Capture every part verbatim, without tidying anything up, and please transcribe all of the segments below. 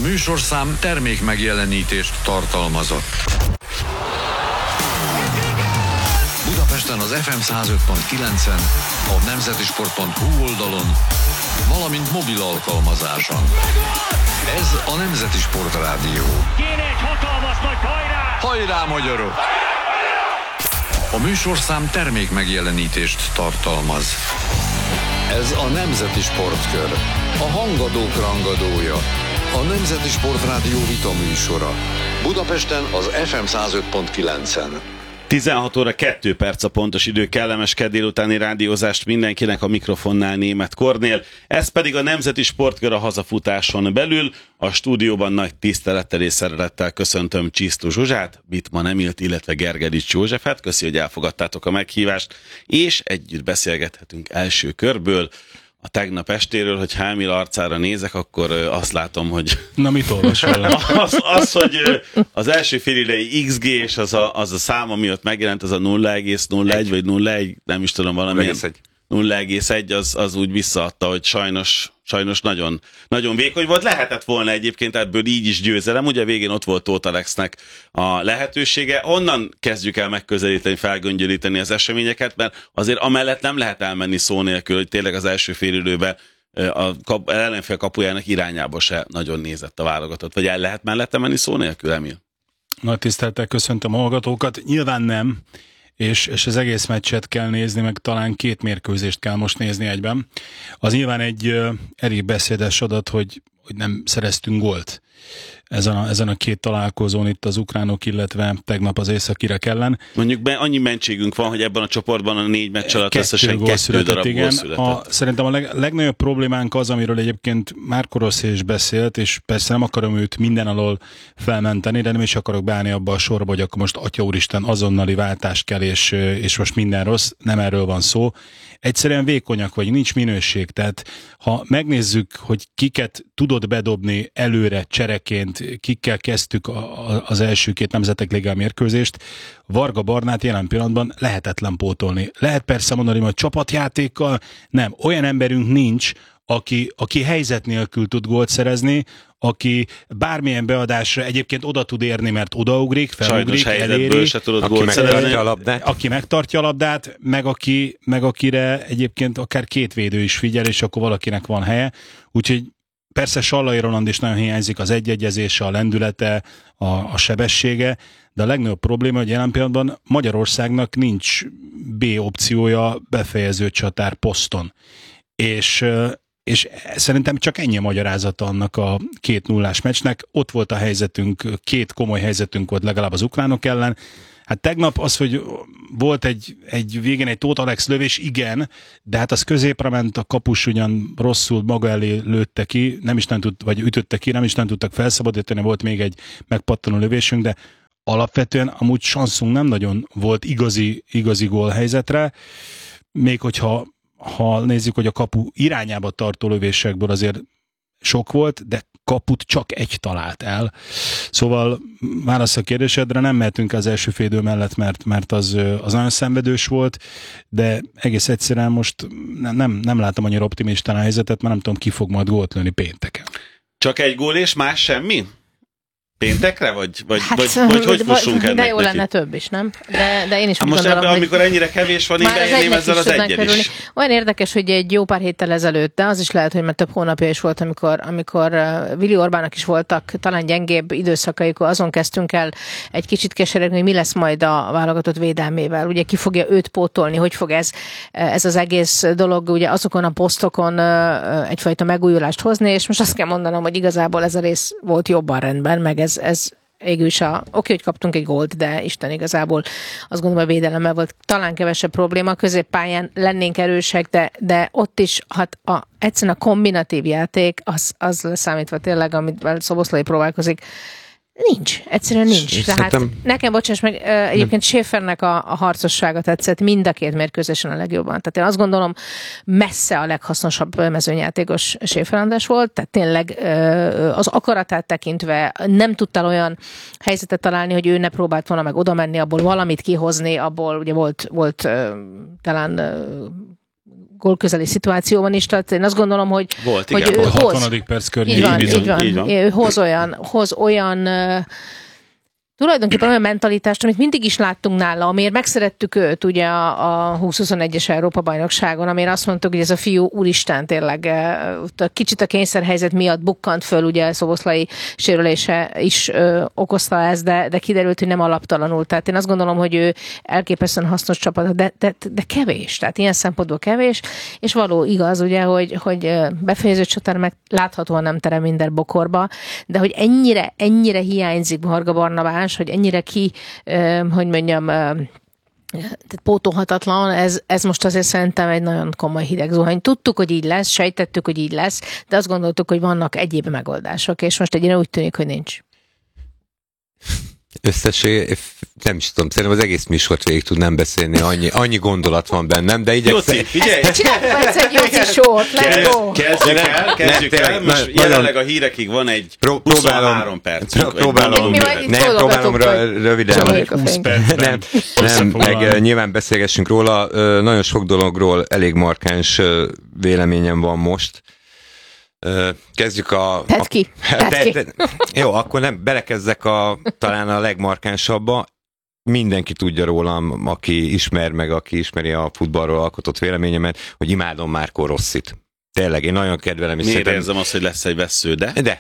műsorszám termék megjelenítést tartalmazott. Budapesten az ef em száz öt pont kilencen, a nemzetisport pont hu oldalon, valamint mobil alkalmazáson. Ez a Nemzeti Sport Rádió. Kéne egy hatalmas nagy hajrá! Hajrá, magyarok! A műsorszám termék megjelenítést tartalmaz. Ez a Nemzeti Sportkör, a hangadók rangadója, a Nemzeti Sport Rádió vita műsora. Budapesten az ef em száz öt pont kilencen. tizenhat óra kettő perc a pontos idő, kellemes kedd délutáni rádiózást mindenkinek, a mikrofonnál Németh Kornél. Ez pedig a Nemzeti Sportkör a hazafutáson belül. A stúdióban nagy tisztelettel és szeretettel köszöntöm Csisztú Zsuzsát, Bittmann Emilt, illetve Gergedics Józsefet. Köszi, hogy elfogadtátok a meghívást, és együtt beszélgethetünk első körből a tegnap estéről. Hogyha Emil arcára nézek, akkor azt látom, hogy... Na, mit olvasol? az, az, hogy az első félidei iksz gé és az a, az a szám, ami ott megjelent, az a nulla egész nulla egy vagy nulla egy, nem is tudom, valami nulla egész egy, az, az úgy visszaadta, hogy sajnos, sajnos nagyon, nagyon vékony volt. Lehetett volna egyébként ebből így is győzelem, ugye végén ott volt Tóth Alexnek a lehetősége. Onnan kezdjük el megközelíteni, felgöngyölíteni az eseményeket, mert azért amellett nem lehet elmenni szó nélkül, hogy tényleg az első félidőben a kap, ellenfél kapujának irányába se nagyon nézett a válogatott. Vagy el lehet mellette menni szó nélkül, Emil? Nagy tisztelettel köszöntöm a hallgatókat. Nyilván nem. És, és az egész meccset kell nézni, meg talán két mérkőzést kell most nézni egyben. Az nyilván egy uh, elég beszédes adat, hogy, hogy nem szereztünk gólt ezen a, ezen a két találkozón itt az ukránok, illetve tegnap az északirek ellen. Mondjuk be, annyi mentségünk van, hogy ebben a csoportban a négy meccs alatt összesen kettő született, darab igen. gól született. A, szerintem a leg, legnagyobb problémánk az, amiről egyébként Márko Rossi is beszélt, és persze nem akarom őt minden alól felmenteni, de nem is akarok beállni abba a sorba, hogy akkor most Atya Úristen azonnali váltást kell, és, és most minden rossz, nem erről van szó. Egyszerűen vékonyak vagy, nincs minőség. Tehát ha megnézzük, hogy kiket tudod bedobni előre csereként, kikkel kezdtük a, a, az első két Nemzetek Liga mérkőzést, Varga Barnát jelen pillanatban lehetetlen pótolni. Lehet persze mondani, hogy csapatjátékkal, nem. Olyan emberünk nincs, aki, aki helyzet nélkül tud gólt szerezni, aki bármilyen beadásra egyébként oda tud érni, mert odaugrik, felugrik, eléri, se tudod aki megtartja a labdát. Aki megtartja a labdát, meg, aki, meg akire egyébként akár két védő is figyel, és akkor valakinek van helye. Úgyhogy persze Sallai Roland is nagyon hiányzik, az egyegyezése, a lendülete, a, a sebessége, de a legnagyobb probléma, hogy jelen pillanatban Magyarországnak nincs B opciója befejező csatár poszton. És és szerintem csak ennyi a magyarázata annak a két nullás meccsnek. Ott volt a helyzetünk, két komoly helyzetünk volt legalább az ukránok ellen. Hát tegnap az, hogy volt egy, egy végén egy Tóth Alex lövés, igen, de hát az középre ment, a kapus ugyan rosszul maga elé lőtte ki, nem is nem tud, vagy ütötte ki, nem is nem tudtak felszabadítani, volt még egy megpattanó lövésünk, de alapvetően amúgy sanszunk nem nagyon volt igazi, igazi gólhelyzetre, még hogyha ha nézzük, hogy a kapu irányába tartó lövésekből azért sok volt, de kaput csak egy talált el. Szóval válasz a kérdésedre, nem mehetünk az első félidő mellett, mert, mert az, az nagyon szenvedős volt, de egész egyszerűen most nem, nem látom annyira optimistán a helyzetet, mert nem tudom, ki fog majd gólt lőni pénteken. Csak egy gól és más semmi? Péntekre? Vagy, vagy, hát, vagy, vagy hogy fussunk ennek de jó neki? lenne több is, nem? De, de én is hát úgy most gondolom, ebben, hogy amikor ennyire kevés van, én beérném ezzel az egyen is. Olyan érdekes, hogy egy jó pár héttel ezelőtt, de az is lehet, hogy már több hónapja is volt, amikor, amikor Vili Orbánnak is voltak talán gyengébb időszakaik, azon kezdtünk el egy kicsit keseregni, hogy mi lesz majd a válogatott védelmével. Ugye ki fogja őt pótolni, hogy fog ez, ez az egész dolog ugye azokon a posztokon egyfajta megújulást hozni, és most azt kell mondanom, hogy igazából ez a rész volt jobban rendben, meg ez, ez végül is a, oké, hogy kaptunk egy gólt, de Isten igazából azt gondolom, a védelemmel volt talán kevesebb probléma, a középpályán lennénk erősek, de, de ott is, hát a, egyszerűen a kombinatív játék, az, az leszámítva tényleg, amit Szoboszlai próbálkozik, nincs, egyszerűen nincs. És Tehát szerintem... nekem, bocsáss meg, egyébként Schäfernek a, a harcossága tetszett mind a két mérkőzésen a legjobban. Tehát én azt gondolom, messze a leghasznosabb mezőnyjátékos Schäfer András volt, tehát tényleg az akaratát tekintve nem tudtál olyan helyzetet találni, hogy ő ne próbált volna meg oda menni, abból valamit kihozni, abból ugye volt, volt talán gólközeli szituációban is, tehát én azt gondolom, hogy, volt, hogy igen, ő volt. hoz, hatvanak perc környékén. így van, Bizony, így van, így van. Ő hoz olyan, hoz olyan tulajdonképpen olyan mentalitást, amit mindig is láttunk nála, amiért megszerettük őt ugye a, a húsz huszonegyes Európa-bajnokságon, amire azt mondtuk, hogy ez a fiú úristen tényleg kicsit a kényszerhelyzet miatt bukkant föl, ugye Szoboszlai sérülése is ö, okozta ezt, de, de kiderült, hogy nem alaptalanul. Tehát én azt gondolom, hogy ő elképesztően hasznos csapat, de, de, de kevés, tehát ilyen szempontból kevés, és való igaz, ugye, hogy, hogy befejező csatár meg láthatóan nem terem minden bokorba, de hogy ennyire, ennyire hiányzik Varga Barnabás, hogy ennyire ki, hogy mondjam, pótolhatatlan, ez, ez most azért szerintem egy nagyon komoly hideg zuhany. Tudtuk, hogy így lesz, sejtettük, hogy így lesz, de azt gondoltuk, hogy vannak egyéb megoldások, és most egyre úgy tűnik, hogy nincs. Összesség, nem is tudom, szerintem az egész műsort végig tudnám beszélni, annyi, annyi gondolat van bennem, de igyekszem... Jóci, figyelj! Csinálj egyszer egy Jóci sót, let's go! Kezdjük el, kezdjük el, most jelenleg a hírekig van egy huszonhárom percünk. Próbálom, Mi majd itt nem, szólogatunk, próbálom hogy röviden. csináljuk a fényt. Nem, nem, meg nyilván beszélgessünk róla, nagyon sok dologról elég markáns véleményem van most. Kezdjük a... Tedd ki, a, tedd ki. te, te, jó, akkor nem belekezdek a, talán a legmarkánsabbba. Mindenki tudja rólam, aki ismer meg, aki ismeri a futballról alkotott véleményemet, hogy imádom Marco Rossit. Tényleg, én nagyon kedvelem. Miért szerintem... érzem azt, hogy lesz egy vesző, de? De.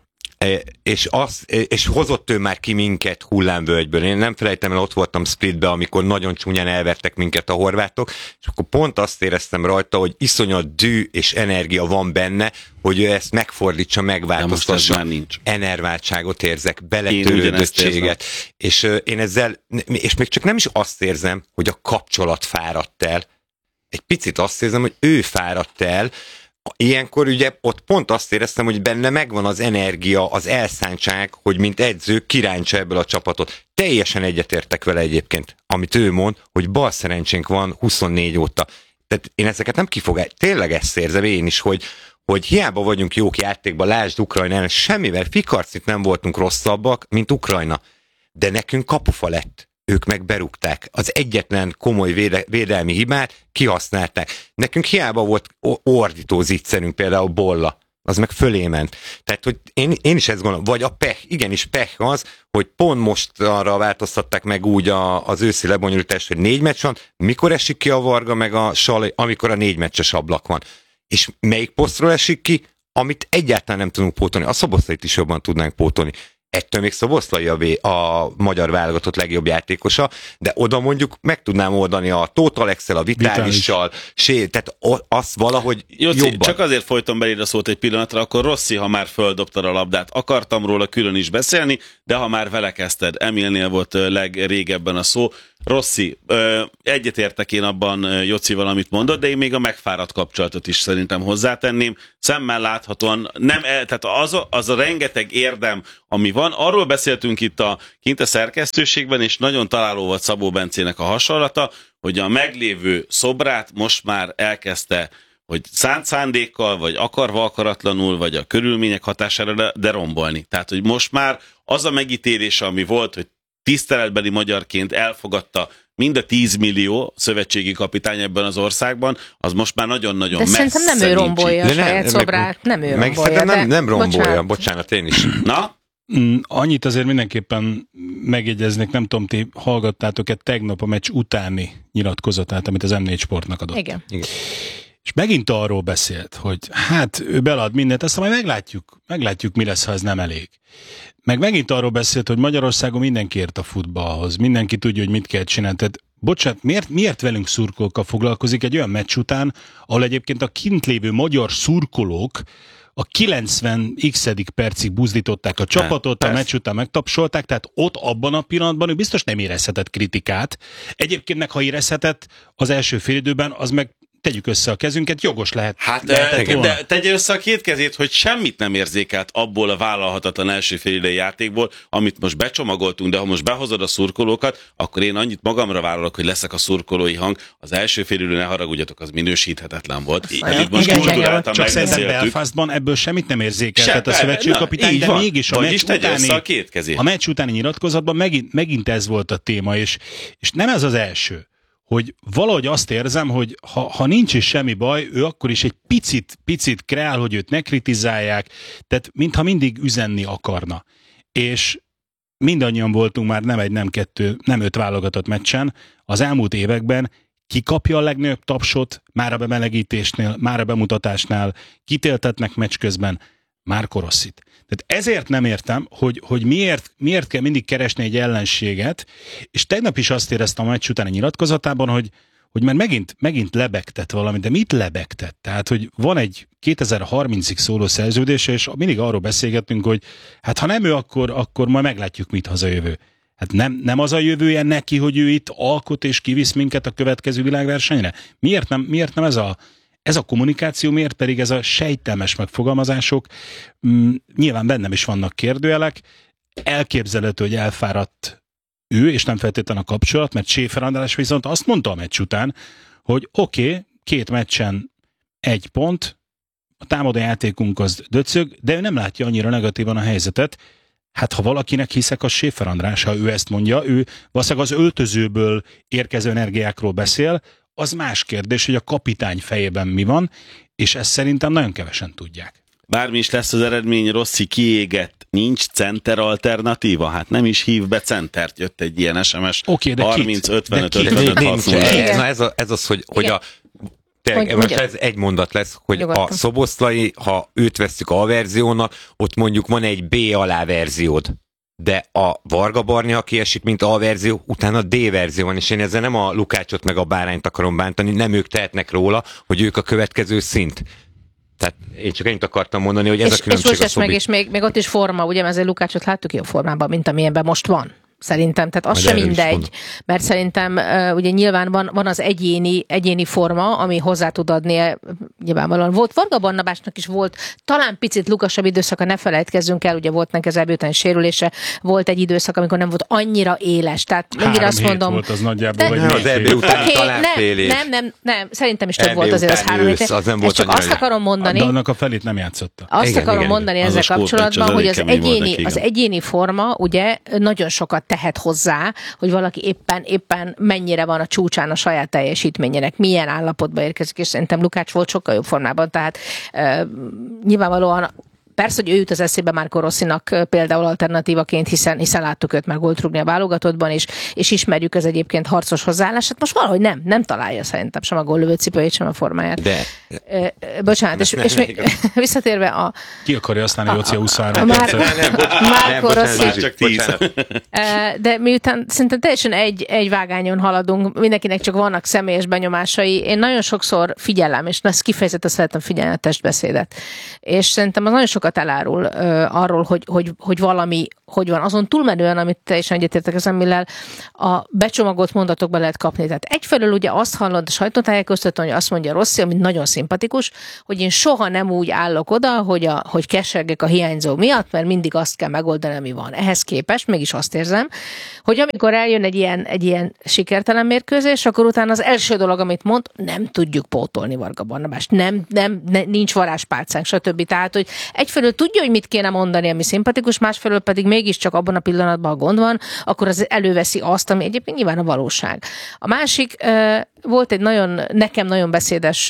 És, az, és hozott ő már ki minket hullámvölgyből. Én nem felejtem el, ott voltam Splitbe, amikor nagyon csúnyán elvertek minket a horvátok, és akkor pont azt éreztem rajta, hogy iszonyat dű és energia van benne, hogy ő ezt megfordítsa, megváltoztassa. Enerváltságot érzek, beletörődöttséget. És uh, én ezzel, és még csak nem is azt érzem, hogy a kapcsolat fáradt el. Egy picit azt érzem, hogy ő fáradt el. Ilyenkor ugye ott pont azt éreztem, hogy benne megvan az energia, az elszántság, hogy mint edző kirántsa ebből a csapatot. Teljesen egyetértek vele egyébként, amit ő mond, hogy bal szerencsénk van huszonnégy óta. Tehát én ezeket nem kifogás, tényleg ezt érzem én is, hogy, hogy hiába vagyunk jók játékban, lásd Ukrajna ellen, semmivel fikarcit nem voltunk rosszabbak, mint Ukrajna. De nekünk kapufa lett. Ők meg berúgták. Az egyetlen komoly véde, védelmi hibát kihasználták. Nekünk hiába volt ordító zicserünk, például Bolla, az meg fölé ment. Tehát, hogy én, én is ezt gondolom, vagy a pech, igenis pech az, hogy pont most arra változtatták meg úgy a, az őszi lebonyolítást, hogy négy meccs van, mikor esik ki a Varga meg a Salai, amikor a négy meccses ablak van. És melyik posztról esik ki, amit egyáltalán nem tudunk pótolni. A Szoboszlait is jobban tudnánk pótolni. Ettől még Szoboszlai a, v- a magyar válogatott legjobb játékosa, de oda mondjuk meg tudnám oldani a Tóth Alexszel, a Vitálissal, Sé, tehát azt valahogy Jóci, jobban. Csak azért folyton beléd a szót egy pillanatra, akkor Rossi, ha már földobtad a labdát, akartam róla külön is beszélni, de ha már vele kezdted, Emilnél volt legrégebben a szó. Rossi, egyetértek én abban Jocival, amit mondott, de én még a megfáradt kapcsolatot is szerintem hozzátenném. Szemmel láthatóan, nem, tehát az a, az a rengeteg érdem, ami van, arról beszéltünk itt a, kint a szerkesztőségben, és nagyon találó volt Szabó Bencének a hasonlata, hogy a meglévő szobrát most már elkezdte, hogy szánt szándékkal, vagy akarva akaratlanul, vagy a körülmények hatására, de, de rombolni. Tehát, hogy most már az a megítélése, ami volt, hogy tiszteletbeli magyarként elfogadta mind a tíz millió szövetségi kapitány ebben az országban, az most már nagyon-nagyon messze. De szerintem nem ő rombolja a saját szobrát, nem ő meg rombolja. Nem, nem rombolja, bocsánat. bocsánat, én is. Na? Mm, annyit azért mindenképpen megjegyeznék, nem tudom, ti hallgattátok-e tegnap a meccs utáni nyilatkozatát, amit az em négy Sportnak adott. Igen. Igen. És megint arról beszélt, hogy hát ő belad mindent, aztán majd meglátjuk, meglátjuk, mi lesz, ha ez nem elég. Meg megint arról beszélt, hogy Magyarországon mindenki ért a futballhoz, mindenki tudja, hogy mit kell csinálni. Tehát, bocsánat, miért, miért velünk szurkolókkal foglalkozik egy olyan meccs után, ahol egyébként a kint lévő magyar szurkolók a kilencven x-edik percig buzdították a csapatot, a meccs után megtapsolták, tehát ott abban a pillanatban ő biztos nem érezhetett kritikát. Egyébként meg, ha érezhetett az első félidőben, az meg tegyük össze a kezünket, jogos lehet. Hát de, de tegye össze a két kezét, hogy semmit nem érzékelt abból a vállalhatatlan első félidei játékból, amit most becsomagoltunk, de ha most behozod a szurkolókat, akkor én annyit magamra vállalok, hogy leszek a szurkolói hang. Az első félidő, ne haragudjatok, az minősíthetetlen volt. Itt most kulturáltan csak szerintem megbeszéltük. Belfastban ebből semmit nem érzékelt. Se, Tehát a szövetségkapitány, de mégis a meccs, utáni, a, két a meccs utáni nyilatkozatban megint, megint ez volt a téma, és, és nem ez az első, hogy valahogy azt érzem, hogy ha, ha nincs is semmi baj, ő akkor is egy picit, picit kreál, hogy őt ne kritizálják, tehát mintha mindig üzenni akarna. És mindannyian voltunk már nem egy, nem kettő, nem öt válogatott meccsen az elmúlt években, ki kapja a legnagyobb tapsot, már a bemelegítésnél, már a bemutatásnál, kitéltetnek meccs közben, Marco Rossit. Tehát ezért nem értem, hogy, hogy miért, miért kell mindig keresni egy ellenséget, és tegnap is azt éreztem a meccs után a nyilatkozatában, hogy, hogy már megint, megint lebegtet valamit, de mit lebegtet? Tehát, hogy van egy kétezer-harmincig szóló szerződése, és mindig arról beszélgetünk, hogy hát ha nem ő, akkor, akkor majd meglátjuk, mit haza jövő. Hát nem, nem az a jövője neki, hogy ő itt alkot és kivisz minket a következő világversenyre? Miért nem, miért nem ez a Ez a kommunikáció, miért pedig ez a sejtelmes megfogalmazások? Mm, nyilván bennem is vannak kérdőjelek. Elképzelhető, hogy elfáradt ő, és nem feltétlenül a kapcsolat, mert Schäfer András viszont azt mondta a meccs után, hogy oké, okay, két meccsen egy pont, a támadó játékunk az döcög, de ő nem látja annyira negatívan a helyzetet. Hát ha valakinek hiszek, a Schäfer András, ha ő ezt mondja, ő valószínűleg az öltözőből érkező energiákról beszél, az más kérdés, hogy a kapitány fejében mi van, és ezt szerintem nagyon kevesen tudják. Bármi is lesz az eredmény, Rossi kiégett, nincs center alternatíva, hát nem is hív be centert, jött egy ilyen es em es. Oké, de harminc ötvenöt nincs, ötvenöt nincs, hatvan. Na ez, a, ez az, hogy, hogy a tényleg, Hogy- most hogy- ez egy mondat lesz, hogy Nyugodtan. a Szoboszlai, ha őt vesszük A verziónak, ott mondjuk van egy B alá verziód. De a Varga Barni, aki esik, mint A verzió, utána D verzió van, és én ezzel nem a Lukácsot meg a Bárányt akarom bántani, nem ők tehetnek róla, hogy ők a következő szint. Tehát én csak ennyit akartam mondani, hogy ez És, a és különbség most a ezt meg, Szobi. és még, még ott is forma, ugye, mert azért Lukácsot láttuk jobb formában, mint amilyenben most van. Szerintem, tehát az Majd sem erről is mindegy, mondom. mert szerintem uh, ugye nyilván van, van az egyéni, egyéni forma, ami hozzá tud adni, uh, nyilvánvalóan volt. Varga Barnabásnak is volt talán picit lukasabb időszaka, ne felejtkezzünk el, ugye volt neki az elbőteni sérülése, volt egy időszak, amikor nem volt annyira éles, tehát mindig Három azt hét mondom, volt az nagyjából, De- vagy Nem, az másfél. é bé után Oké, talán nem, fél év. nem, nem, nem, szerintem is több é bé volt azért az után három ősz, hét. az nem Ezt volt csak annyira azt jó. akarom mondani, De annak a felét nem játszotta. azt Igen, akarom igen. mondani Az a ezzel skót kapcsolatban, meccs, az hogy elég az kemény volt egyéni, neki, az igen. egyéni forma ugye nagyon sokat tehet hozzá, hogy valaki éppen, éppen mennyire van a csúcsán a saját teljesítményének, milyen állapotba érkezik, és szerintem Lukács volt sokkal jobb formában, tehát uh, nyilvánvalóan persze, hogy ő jut az eszébe Marco Rossinak például alternatívaként, hiszen, hiszen láttuk őt már gólt rúgni a válogatottban, és, és ismerjük az egyébként harcos hozzáállását. Most valahogy nem, nem találja szerintem sem a góllövő cipőjét, sem a formáját. De Ö, bocsánat, és, és még visszatérve a Ki akarja használni Jóci a huszonhárom Már- percet? nem, bocs, Marco nem, bocsánat, Rossi. Zsuzsi, Csak tíz. bocsánat. Ö, de miután szerintem teljesen egy, egy vágányon haladunk, mindenkinek csak vannak személyes benyomásai. Én nagyon sokszor figyelem, és ezt kifejezetten szeretem figyelni a testbeszédet. És szerintem az nagyon sokat elárul ö, arról, hogy, hogy, hogy valami, hogy van. Azon túlmenően, amit teljesen egyetértek az Emillel, a becsomagolt mondatokba lehet kapni. Tehát egyfelől ugye azt hallod a sajtótájékoztatón, hogy azt mondja Rossi, ami nagyon szimpatikus, hogy én soha nem úgy állok oda, hogy, a, hogy kesergek a hiányzó miatt, mert mindig azt kell megoldani, ami van. Ehhez képest mégis azt érzem, hogy amikor eljön egy ilyen, egy ilyen sikertelen mérkőzés, akkor utána az első dolog, amit mond, nem tudjuk pótolni Varga Barnabást, nem, nem, ne, nincs varázspálcánk, stb. Tehát, hogy egyfelől tudja, hogy mit kéne mondani, ami szimpatikus, másfelől pedig mégiscsak abban a pillanatban, ha gond van, akkor az előveszi azt, ami egyébként nyilván a valóság. A másik, volt egy nagyon, nekem nagyon beszédes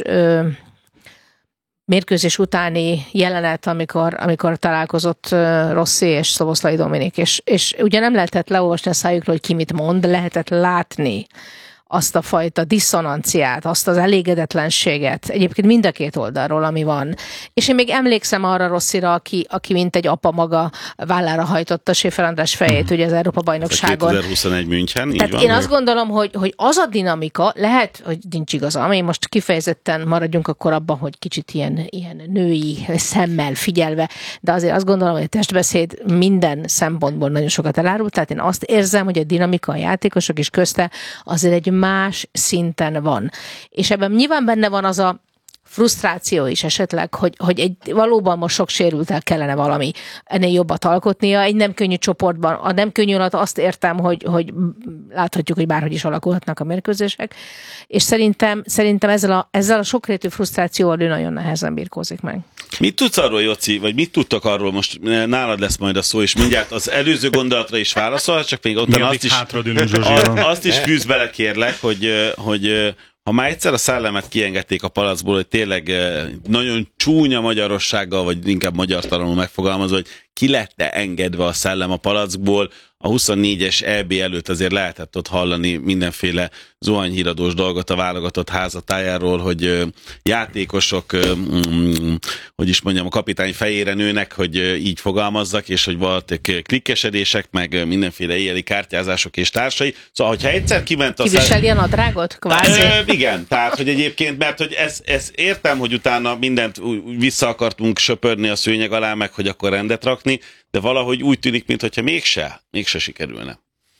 mérkőzés utáni jelenet, amikor, amikor találkozott uh, Rossi és Szoboszlai Dominik, és, és ugye nem lehetett leolvasni a szájukról, hogy ki mit mond, lehetett látni azt a fajta diszonanciát, azt az elégedetlenséget, egyébként mind a két oldalról, ami van. És én még emlékszem arra Rosszira, aki, aki mint egy apa maga vállára hajtotta Schäfer András fejét, ugye az Európa-bajnokságon. kétezer-huszonegy München, így Tehát van. én azt gondolom, hogy, hogy az a dinamika, lehet, hogy nincs igazam, én most kifejezetten maradjunk akkor abban, hogy kicsit ilyen, ilyen női szemmel figyelve, de azért azt gondolom, hogy a testbeszéd minden szempontból nagyon sokat elárul, tehát én azt érzem, hogy a dinamika a játékosok is közte azért egy más szinten van. És ebben nyilván benne van az a frusztráció is esetleg, hogy, hogy egy valóban most sok sérültel kellene valami ennél jobbat alkotnia. Egy nem könnyű csoportban, a nem könnyű alatt azt értem, hogy, hogy láthatjuk, hogy bárhogy is alakulhatnak a mérkőzések, és szerintem, szerintem ezzel a, ezzel a sokrétű frusztrációval ő nagyon nehezen birkózik meg. Mit tudsz arról, Joci, vagy mit tudtak arról, most nálad lesz majd a szó, és mindjárt az előző gondolatra is válaszol, csak még ott azt is, azt is fűz bele, kérlek, hogy, hogy ha már egyszer a szellemet kiengedték a palacból, hogy tényleg nagyon csúnya magyarossággal, vagy inkább magyartalanul megfogalmazva, hogy ki lett engedve a szellem a palackból, a huszonnégyes é bé előtt azért lehetett ott hallani mindenféle zuhanyhíradós dolgot a válogatott házatájáról, hogy játékosok, hogy is mondjam, a kapitány fejére nőnek, hogy így fogalmazzak, és hogy voltak klikkesedések, meg mindenféle éjjeli kártyázások és társai. Szóval, hogyha egyszer kiment a Kiviseli a nadrágot? Kvázi? Igen, tehát, hogy egyébként, mert hogy ez, ez értem, hogy utána mindent vissza akartunk söpörni a szőnyeg alá, meg hogy akkor rendet rakni, de valahogy úgy tűnik, mintha mégse, mégse sikerülne.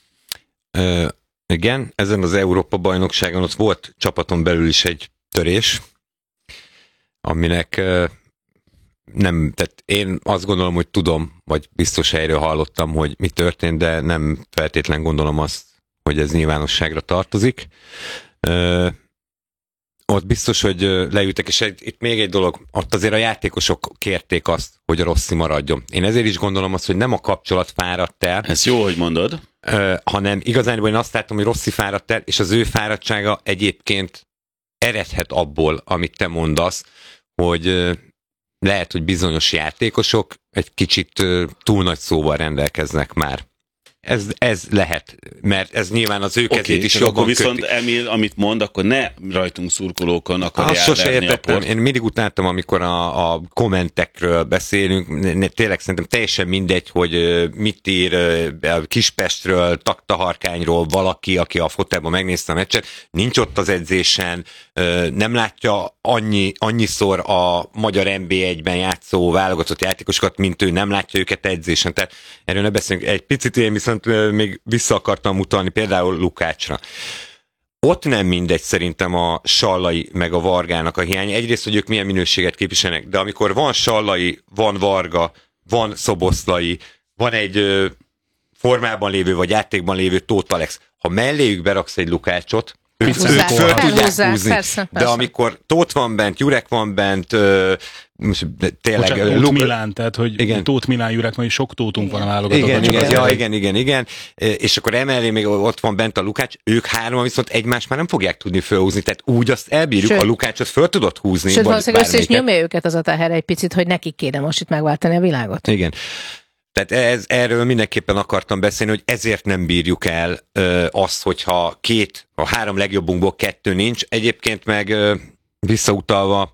Ö, igen, ezen az Európa-bajnokságon ott volt csapaton belül is egy törés, aminek ö, nem, tehát én azt gondolom, hogy tudom, vagy biztos helyről hallottam, hogy mi történt, de nem feltétlen gondolom azt, hogy ez nyilvánosságra tartozik. Ö, Ott biztos, hogy leültek, és egy, itt még egy dolog, ott azért a játékosok kérték azt, hogy a Rossi maradjon. Én ezért is gondolom azt, hogy nem a kapcsolat fáradt el. Ez jó, hogy mondod. Ö, hanem igazán, én azt látom, hogy Rossi fáradt el, és az ő fáradtsága egyébként eredhet abból, amit te mondasz, hogy ö, lehet, hogy bizonyos játékosok egy kicsit ö, túl nagy szóval rendelkeznek már. Ez, ez lehet, mert ez nyilván az ő kezét okay, is jobban akkor viszont köti. Emil, amit mond, akkor ne rajtunk szurkolókon akarja Azt sose elverni a port. Én mindig utáltam, amikor a, a kommentekről beszélünk, tényleg szerintem teljesen mindegy, hogy mit ír Kispestről, Taktaharkányról valaki, aki a fotelban megnézte a meccset, nincs ott az edzésen, nem látja annyi, annyiszor a magyar en bé egyben játszó válogatott játékosokat, mint ő, nem látja őket edzésen. Tehát erről ne beszélünk. Egy picit én viszont még vissza akartam utalni például Lukácsra. Ott nem mindegy szerintem a Sallai meg a Vargának a hiánya. Egyrészt, hogy ők milyen minőséget képviselnek, de amikor van Sallai, van Varga, van Szoboszlai, van egy ö, formában lévő vagy játékban lévő Tóth Alex, ha melléjük beraksz egy Lukácsot, őt, őt föl tudják húzni. Persze, persze. De amikor Tóth van bent, Jurek van bent, ö, tényleg... Bocsánat, Tóth Luk... Milán, tehát hogy igen. Tóth Milán, Jurek, majd sok Tóthunk van a válogatóban. Igen, igen, ja, igen, igen, igen. És akkor emellé még ott van bent a Lukács, ők hárman viszont egymást már nem fogják tudni fölhúzni, tehát úgy azt elbírjuk, sőt, a Lukácsot föl tudod húzni. Sőt, valószínűleg össze is nyomja őket az a teher egy picit, hogy nekik kéne most itt megváltani a világot. Igen. Tehát ez, erről mindenképpen akartam beszélni, hogy ezért nem bírjuk el ö, azt, hogyha két, a három legjobbunkból kettő nincs. Egyébként meg ö, visszautalva,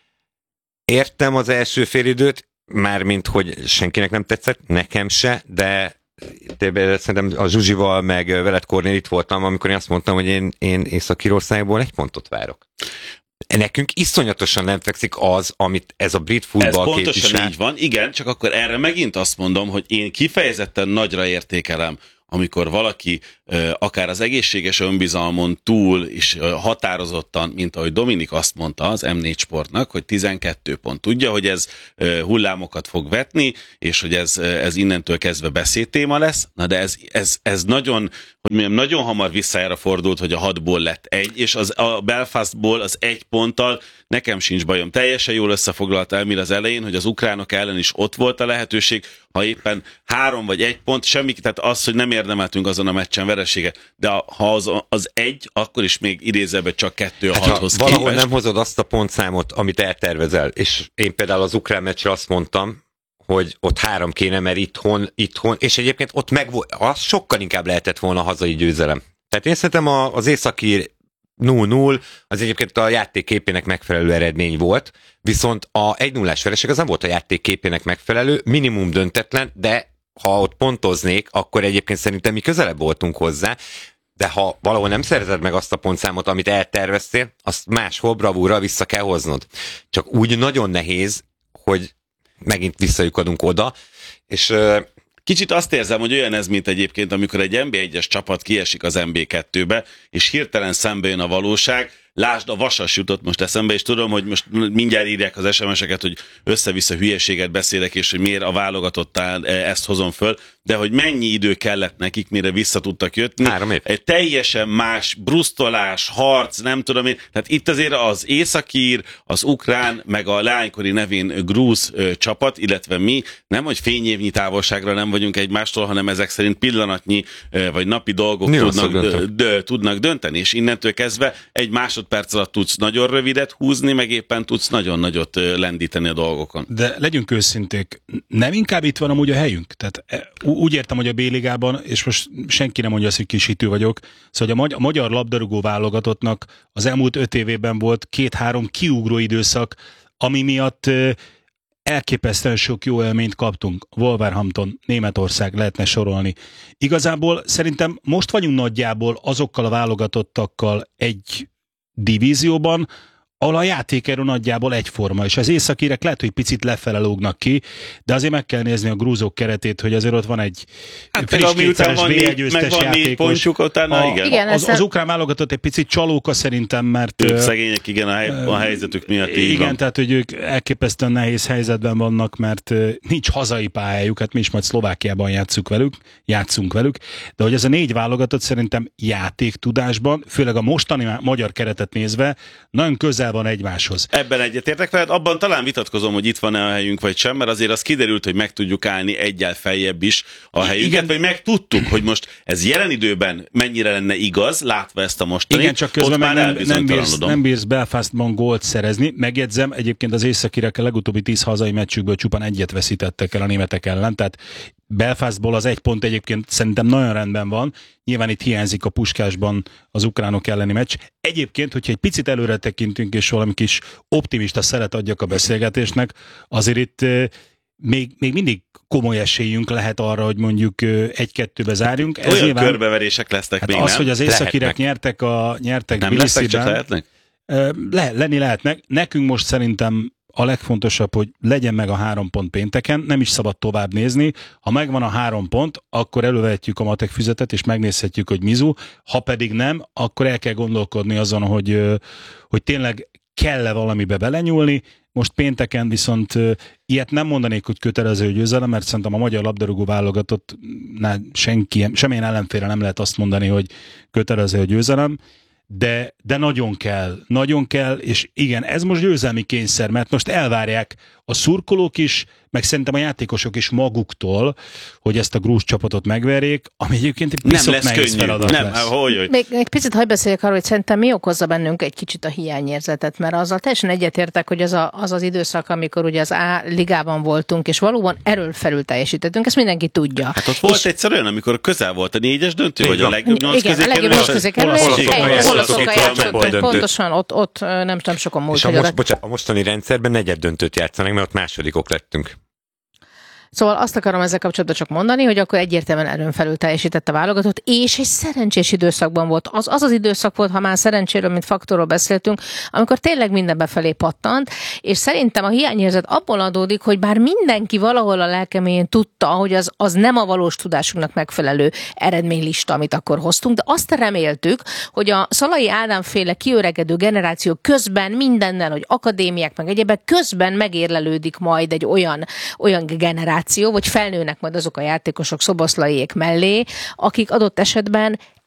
értem az első félidőt, mármint, hogy senkinek nem tetszett, nekem se, de szerintem a Zsuzsival, meg veled Kornél itt voltam, amikor én azt mondtam, hogy én, én Észak-Írországból egy pontot várok. Nekünk iszonyatosan nem fekszik az, amit ez a brit futball képvisel. Ez pontosan így van, igen, csak akkor erre megint azt mondom, hogy én kifejezetten nagyra értékelem, amikor valaki akár az egészséges önbizalmon túl is határozottan, mint ahogy Dominik azt mondta az em négy Sportnak, hogy tizenkettő pont. Tudja, hogy ez hullámokat fog vetni, és hogy ez, ez innentől kezdve beszédtéma lesz, na de ez, ez, ez nagyon, hogy mondjam, nagyon hamar visszájára fordult, hogy a hatból lett egy, és az, a Belfastból az egy ponttal nekem sincs bajom. Teljesen jól összefoglalta Emil az elején, hogy az ukránok ellen is ott volt a lehetőség, ha éppen három vagy egy pont, semmi, tehát az, hogy nem érdemeltünk azon a meccsen vereséget, de ha az, az egy, akkor is még idézőben csak kettő a hát hathoz képest. Valahol nem hozod azt a pontszámot, amit eltervezel, és én például az ukrán meccsre azt mondtam, hogy ott három kéne, mert itthon, itthon, és egyébként ott meg az sokkal inkább lehetett volna a hazai győzelem. Tehát én szerintem az északír nulla nulla az egyébként a játék képének megfelelő eredmény volt, viszont a egy nullás vereség az nem volt a játék képének megfelelő, minimum döntetlen, de ha ott pontoznék, akkor egyébként szerintem mi közelebb voltunk hozzá, de ha valahol nem szerzed meg azt a pontszámot, amit elterveztél, azt máshol bravúra vissza kell hoznod. Csak úgy nagyon nehéz, hogy megint visszajukadunk oda, és... Kicsit azt érzem, hogy olyan ez, mint egyébként, amikor egy en bé egyes csapat kiesik az en bé kettőbe, és hirtelen szembe jön a valóság, lásd, a Vasas jutott most eszembe, és tudom, hogy most mindjárt írják az es em es-eket, hogy össze-vissza hülyeséget beszélek, és hogy miért a válogatottál ezt hozom föl, de hogy mennyi idő kellett nekik, mire vissza tudtak jötni. Három év. Egy teljesen más brusztolás, harc, nem tudom én. Tehát itt azért az északír, az ukrán, meg a leánykori nevén grúz ö, csapat, illetve mi nem, hogy fényévnyi távolságra nem vagyunk egymástól, hanem ezek szerint pillanatnyi ö, vagy napi dolgok tudnak, ö, dö, tudnak dönteni, és innentől kezdve egy másodperc alatt tudsz nagyon rövidet húzni, meg éppen tudsz nagyon nagyot ö, lendíteni a dolgokon. De legyünk őszinték, nem inkább itt van amúgy a helyünk? Tehát úgy értem, hogy a B-ligában, és most senki nem mondja azt, hogy kisítő vagyok, szóval a magyar, a magyar labdarúgó válogatottnak az elmúlt öt évében volt két-három kiugró időszak, ami miatt elképesztően sok jó élményt kaptunk. Wolverhampton, Németország, lehetne sorolni. Igazából szerintem most vagyunk nagyjából azokkal a válogatottakkal egy divízióban, ahol a játékerő nagyjából egyforma, és az északírek lehet, hogy picit lefele lógnak ki, de azért meg kell nézni a grúzok keretét, hogy azért ott van egy hát friss kétszeres vé egygyőztes játékos. Pontjuk, utána, a, igen. igen az, az ukrán válogatott egy picit csalóka szerintem, mert... Ők szegények, igen, a, hely, a helyzetük miatt így Igen, van. tehát, hogy ők elképesztően nehéz helyzetben vannak, mert nincs hazai pályájuk, hát mi is majd Szlovákiában játszunk velük, játszunk velük, de hogy ez a négy válogatott szerintem játéktudásban, főleg a mostani magyar keretet nézve, nagyon közel van egymáshoz. Ebben egyetértek veled, abban talán vitatkozom, hogy itt van-e a helyünk vagy sem, mert azért az kiderült, hogy meg tudjuk állni egyel feljebb is a helyünket, igen. Vagy meg tudtuk, hogy most ez jelen időben mennyire lenne igaz, látva ezt a mostani. Igen, csak közben már nem, nem, bírsz, nem bírsz Belfastban gólt szerezni. Megjegyzem, egyébként az északírek a legutóbbi tíz hazai meccsükből csupán egyet veszítettek el a németek ellen, tehát Belfastból az egy pont egyébként szerintem nagyon rendben van. Nyilván itt hiányzik a Puskásban az ukránok elleni meccs. Egyébként, hogyha egy picit előre tekintünk, és valami kis optimista szeret adjak a beszélgetésnek, azért itt még, még mindig komoly esélyünk lehet arra, hogy mondjuk egy-kettőbe zárjunk. Ez olyan nyilván, körbeverések lesznek hát még, az, nem? hogy az északírek nyertek a nyertek nem lesznek, csak lehetnek? Le, lenni lehetnek. Nekünk most szerintem a legfontosabb, hogy legyen meg a három pont pénteken, nem is szabad tovább nézni. Ha megvan a három pont, akkor elővehetjük a matek füzetet, és megnézhetjük, hogy mizu. Ha pedig nem, akkor el kell gondolkodni azon, hogy, hogy tényleg kell-e valamibe belenyúlni. Most pénteken viszont ilyet nem mondanék, hogy kötelező győzelem, mert szerintem a magyar labdarúgó válogatott senki, semmilyen ellenfélre nem lehet azt mondani, hogy kötelező győzelem. De, de nagyon kell, nagyon kell, és igen, ez most győzelmi kényszer, mert most elvárják a szurkolók is, meg szerintem a játékosok is maguktól, hogy ezt a grúz csapatot megverjék, ami egyébként egy piszok nehéz feladat nem, lesz. Hogy, hogy. Még egy picit hadd beszéljek arról, hogy szerintem mi okozza bennünk egy kicsit a hiányérzetet, mert azzal teljesen egyetértek, hogy az, a, az az időszak, amikor ugye az A ligában voltunk, és valóban erről felül teljesítettünk, ezt mindenki tudja. Hát ott volt és egyszer olyan, amikor közel volt a négyes döntő, vagy a legjobb nyolc közé kerülés. Igen, a legjobb nyolc közé kerülés. Olaszokkal játszottunk, pontosan, ott, ott nem, nem sokan múlt. És a, most, bocsánat, a mostani rendszerben negyed döntőt játszanak, mert ott másodikok lettünk. Szóval azt akarom ezzel kapcsolatban csak mondani, hogy akkor egyértelműen erőn felül teljesített a válogatott, és egy szerencsés időszakban volt. Az az, az időszak volt, ha már szerencséről, mint faktorról beszéltünk, amikor tényleg minden befelé pattant, és szerintem a hiányérzet abból adódik, hogy bár mindenki valahol a lelkemén tudta, hogy az, az nem a valós tudásunknak megfelelő eredménylista, amit akkor hoztunk, de azt reméltük, hogy a Szalai Ádám-féle kiöregedő generáció közben mindennel, hogy akadémiák meg egyébek közben megérlelődik majd egy olyan, olyan generáció, vagy felnőnek majd azok a játékosok Szoboszlaiék mellé, akik adott esetben